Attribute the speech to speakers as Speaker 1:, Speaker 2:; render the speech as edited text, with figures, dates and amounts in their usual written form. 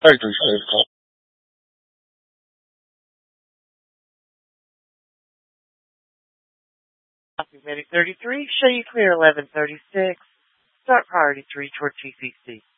Speaker 1: Factory save call.
Speaker 2: Medic 33, show you clear 1136. Start priority 3 toward TCC.